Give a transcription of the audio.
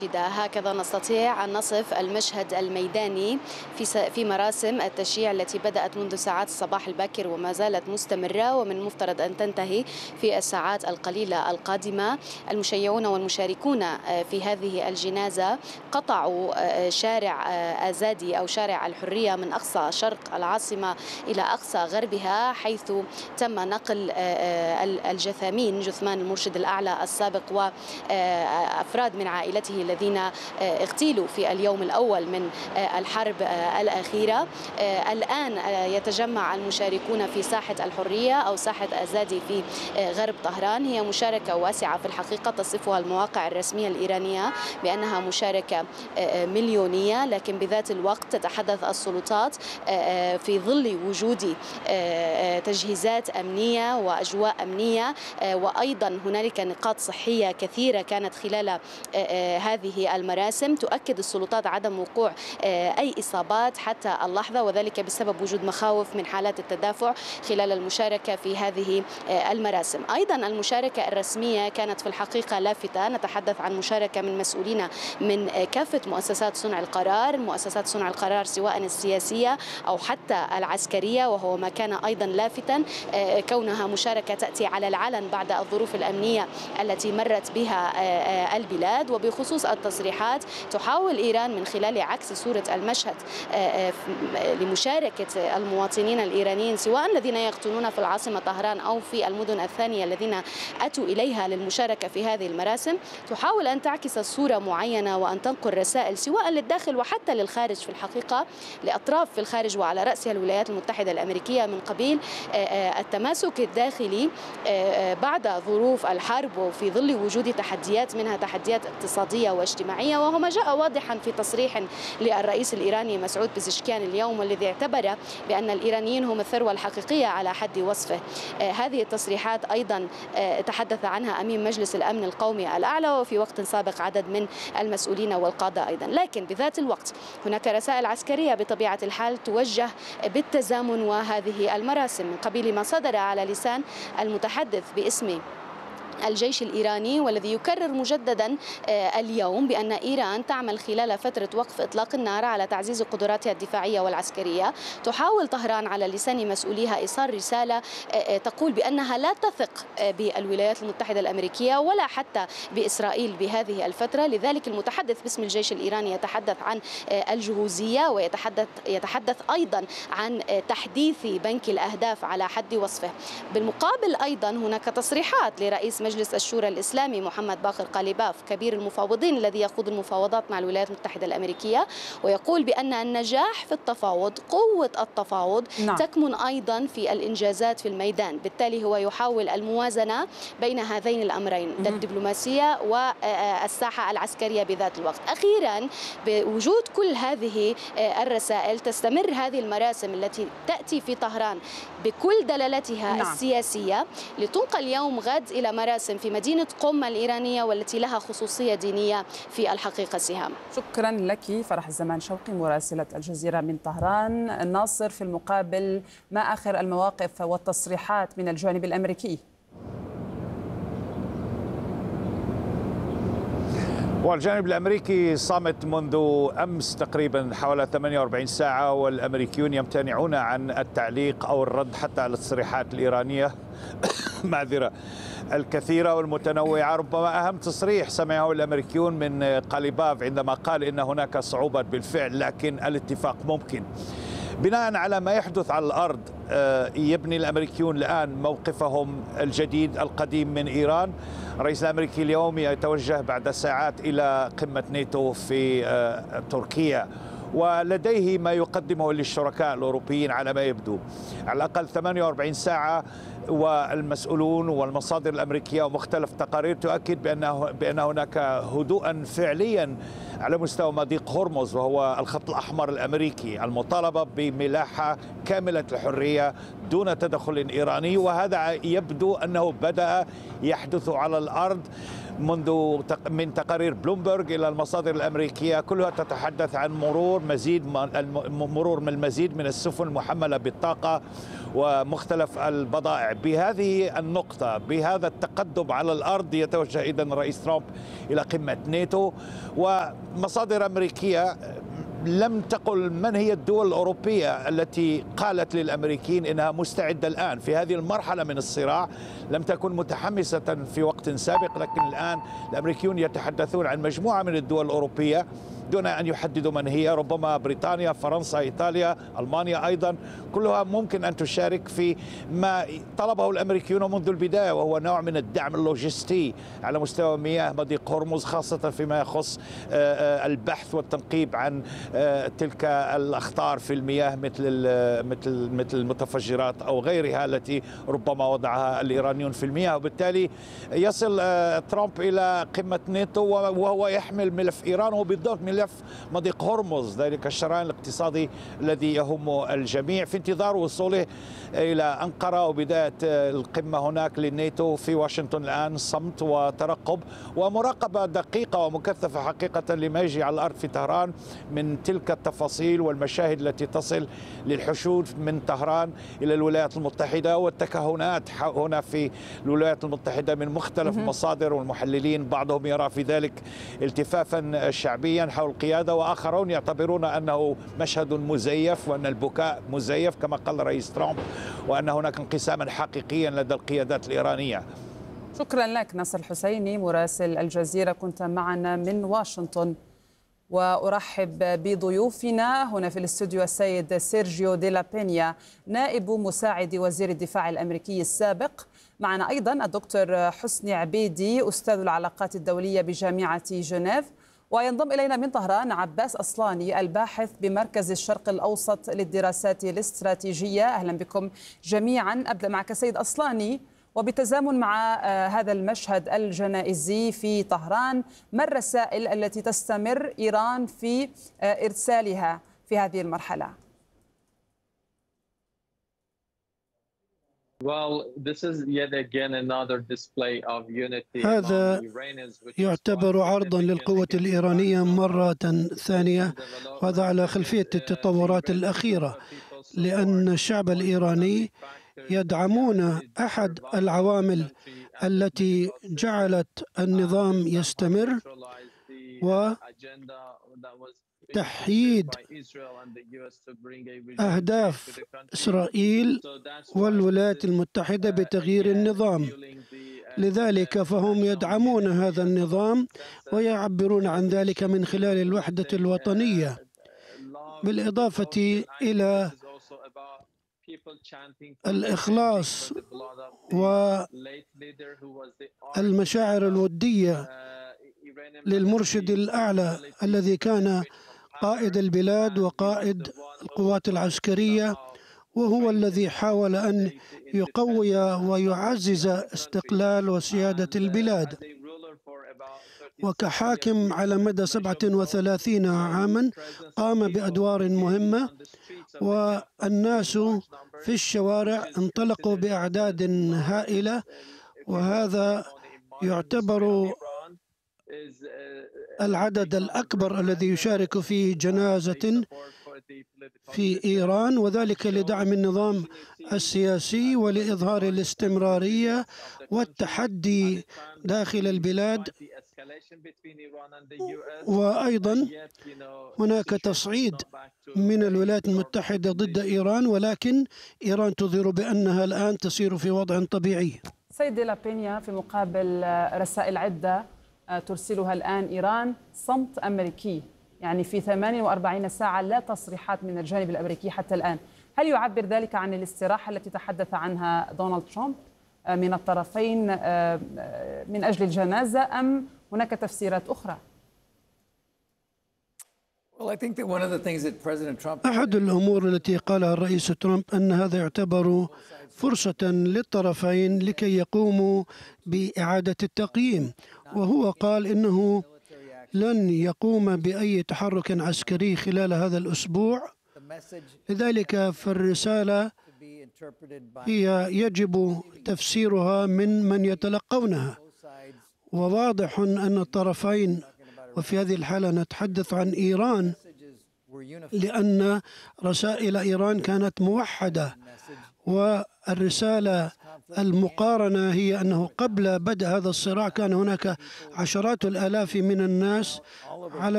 هكذا نستطيع أن نصف المشهد الميداني في مراسم التشييع التي بدأت منذ ساعات الصباح الباكر وما زالت مستمرة، ومن المفترض أن تنتهي في الساعات القليلة القادمة. المشيعون والمشاركون في هذه الجنازة قطعوا شارع آزادي أو شارع الحرية من أقصى شرق العاصمة إلى أقصى غربها، حيث تم نقل الجثامين، جثمان المرشد الأعلى السابق وأفراد من عائلته الذين اغتيلوا في اليوم الأول من الحرب الأخيرة. الآن يتجمع المشاركون في ساحة الحرية أو ساحة آزادي في غرب طهران. هي مشاركة واسعة في الحقيقة، تصفها المواقع الرسمية الإيرانية بأنها مشاركة مليونية، لكن بذات الوقت تتحدث السلطات في ظل وجود تجهيزات أمنية وأجواء أمنية، وأيضا هنالك نقاط صحية كثيرة كانت خلال هذه المراسم. تؤكد السلطات عدم وقوع أي إصابات حتى اللحظة، وذلك بسبب وجود مخاوف من حالات التدافع خلال المشاركة في هذه المراسم. أيضا المشاركة الرسمية كانت في الحقيقة لافتة، نتحدث عن مشاركة من مسؤولين من كافة مؤسسات صنع القرار، مؤسسات صنع القرار سواء السياسية أو حتى العسكرية، وهو ما كان أيضا لافتا كونها مشاركة تأتي على العلن بعد الظروف الأمنية التي مرت بها البلاد. وبخصوص التصريحات، تحاول إيران من خلال عكس صورة المشهد لمشاركة المواطنين الإيرانيين سواء الذين يقطنون في العاصمة طهران أو في المدن الثانية الذين أتوا إليها للمشاركة في هذه المراسم، تحاول أن تعكس صورة معينة وأن تنقل رسائل سواء للداخل وحتى للخارج في الحقيقة، لأطراف في الخارج وعلى رأسها الولايات المتحدة الأمريكية، من قبيل التماسك الداخلي بعد ظروف الحرب وفي ظل وجود تحديات، منها تحديات اقتصادية واجتماعية، وهو ما جاء واضحا في تصريح للرئيس الإيراني مسعود بزشكيان اليوم، والذي اعتبر بأن الإيرانيين هم الثروة الحقيقية على حد وصفه. هذه التصريحات أيضا تحدث عنها أمين مجلس الأمن القومي الأعلى، وفي وقت سابق عدد من المسؤولين والقادة أيضا. لكن بذات الوقت هناك رسائل عسكرية بطبيعة الحال توجه بالتزامن وهذه المراسم، من قبيل ما صدر على لسان المتحدث باسم الجيش الإيراني، والذي يكرر مجددا اليوم بأن إيران تعمل خلال فترة وقف إطلاق النار على تعزيز قدراتها الدفاعية والعسكرية. تحاول طهران على لسان مسؤوليها إيصال رسالة تقول بأنها لا تثق بالولايات المتحدة الأمريكية ولا حتى بإسرائيل بهذه الفترة. لذلك المتحدث باسم الجيش الإيراني يتحدث عن الجهوزية، ويتحدث أيضا عن تحديث بنك الأهداف على حد وصفه. بالمقابل أيضا هناك تصريحات لرئيس مجلس الشورى الإسلامي محمد باقر قاليباف، كبير المفاوضين الذي يخوض المفاوضات مع الولايات المتحدة الأمريكية، ويقول بأن النجاح في التفاوض، قوة التفاوض تكمن أيضا في الإنجازات في الميدان. بالتالي هو يحاول الموازنة بين هذين الأمرين، الدبلوماسية والساحة العسكرية بذات الوقت. أخيرا، بوجود كل هذه الرسائل، تستمر هذه المراسم التي تأتي في طهران بكل دلالتها السياسية لتنقل يوم غد إلى مراسم في مدينة قم الإيرانية، والتي لها خصوصية دينية في الحقيقة. سهام، شكرا لك فرح الزمان شوقي مراسلة الجزيرة من طهران. ناصر، في المقابل ما آخر المواقف والتصريحات من الجانب الأمريكي؟ والجانب الأمريكي صامت منذ أمس تقريبا حوالي 48 ساعة، والأمريكيون يمتنعون عن التعليق أو الرد حتى على التصريحات الإيرانية معذرة الكثيرة والمتنوعة. ربما أهم تصريح سمعه الأمريكيون من قاليباف عندما قال إن هناك صعوبة بالفعل لكن الاتفاق ممكن. بناء على ما يحدث على الأرض يبني الأمريكيون الآن موقفهم الجديد القديم من إيران. الرئيس الأمريكي اليوم يتوجه بعد ساعات إلى قمة ناتو في تركيا، ولديه ما يقدمه للشركاء الأوروبيين على ما يبدو. على الأقل 48 ساعة والمسؤولون والمصادر الأمريكية ومختلف تقارير تؤكد بأن هناك هدوءا فعليا على مستوى مضيق هرمز، وهو الخط الأحمر الأمريكي، المطالبة بملاحة كاملة الحرية دون تدخل إيراني. وهذا يبدو أنه بدأ يحدث على الأرض من تقارير بلومبرغ إلى المصادر الأمريكية، كلها تتحدث عن مرور من المزيد من السفن المحملة بالطاقة ومختلف البضائع بهذه النقطة بهذا التقدم على الأرض يتوجه إذن الرئيس ترامب إلى قمة ناتو. ومصادر أمريكية لم تقل من هي الدول الأوروبية التي قالت للأمريكيين إنها مستعدة الآن في هذه المرحلة من الصراع. لم تكن متحمسة في وقت سابق، لكن الآن الأمريكيون يتحدثون عن مجموعة من الدول الأوروبية دون أن يحددوا من هي. ربما بريطانيا، فرنسا، إيطاليا، ألمانيا أيضا، كلها ممكن أن تشارك في ما طلبه الأمريكيون منذ البداية، وهو نوع من الدعم اللوجستي على مستوى مياه مضيق هرمز، خاصة فيما يخص البحث والتنقيب عن تلك الأخطار في المياه مثل المتفجرات أو غيرها التي ربما وضعها الإيرانيون في المياه. وبالتالي يصل ترامب إلى قمة ناتو وهو يحمل ملف إيران وبالضبط ملف مضيق هرمز، ذلك الشريان الاقتصادي الذي يهم الجميع، في انتظار وصوله إلى أنقرة وبداية القمة هناك للناتو في واشنطن. الآن صمت وترقب ومراقبة دقيقة ومكثفة حقيقة لما يجري على الأرض في طهران من تلك التفاصيل والمشاهد التي تصل للحشود من طهران إلى الولايات المتحدة، والتكهنات هنا في الولايات المتحدة من مختلف المصادر والمحللين. بعضهم يرى في ذلك التفافا شعبيا حول القيادة، وآخرون يعتبرون أنه مشهد مزيف وأن البكاء مزيف كما قال رئيس ترامب، وأن هناك انقساما حقيقيا لدى القيادات الإيرانية. شكرا لك ناصر الحسيني مراسل الجزيرة، كنت معنا من واشنطن. وأرحب بضيوفنا هنا في الاستوديو السيد سيرجيو دي لا بينيا، نائب مساعد وزير الدفاع الأمريكي السابق. معنا أيضا الدكتور حسني عبيدي أستاذ العلاقات الدولية بجامعة جنيف. وينضم إلينا من طهران عباس أصلاني الباحث بمركز الشرق الأوسط للدراسات الاستراتيجية. أهلا بكم جميعا. أبدأ معك سيد أصلاني، وبالتزامن مع هذا المشهد الجنائزي في طهران، ما الرسائل التي تستمر إيران في إرسالها في هذه المرحلة؟ هذا يعتبر عرضا للقوة الإيرانية مرة ثانية، وهذا على خلفية التطورات الأخيرة، لأن الشعب الإيراني يدعمون أحد العوامل التي جعلت النظام يستمر، وتحييد أهداف إسرائيل والولايات المتحدة بتغيير النظام. لذلك فهم يدعمون هذا النظام ويعبرون عن ذلك من خلال الوحدة الوطنية، بالإضافة إلى الإخلاص والمشاعر الودية للمرشد الأعلى الذي كان قائد البلاد وقائد القوات العسكرية، وهو الذي حاول أن يقوي ويعزز استقلال وسيادة البلاد. وكحاكم على مدى 37 عاما قام بأدوار مهمة، والناس في الشوارع انطلقوا بأعداد هائلة، وهذا يعتبر العدد الأكبر الذي يشارك في جنازة في إيران، وذلك لدعم النظام السياسي ولإظهار الاستمرارية والتحدي داخل البلاد. وأيضا هناك تصعيد من الولايات المتحدة ضد إيران، ولكن إيران تظهر بأنها الآن تسير في وضع طبيعي. سيد دي لا بينيا، في مقابل رسائل عدة ترسلها الآن إيران، صمت أمريكي، يعني في 48 ساعة لا تصريحات من الجانب الأمريكي حتى الآن. هل يعبر ذلك عن الاستراحة التي تحدث عنها دونالد ترامب من الطرفين من أجل الجنازة، أم هناك تفسيرات أخرى؟ أحد الأمور التي قالها الرئيس ترامب أن هذا يعتبر فرصة للطرفين لكي يقوموا بإعادة التقييم، وهو قال إنه لن يقوم بأي تحرك عسكري خلال هذا الأسبوع. لذلك فالرسالة هي يجب تفسيرها من يتلقونها، وواضح أن الطرفين، وفي هذه الحالة نتحدث عن إيران، لأن رسائل إيران كانت موحدة، والرسالة المقارنة هي أنه قبل بدء هذا الصراع كان هناك عشرات الآلاف من الناس على